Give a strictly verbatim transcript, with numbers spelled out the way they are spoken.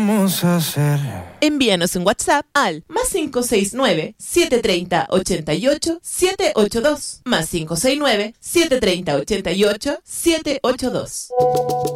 vamos a hacer? Envíanos un WhatsApp al más cinco seis nueve, siete tres cero, ocho ocho, siete ocho dos, más cinco seis nueve, siete tres cero, ocho ocho, siete ocho dos.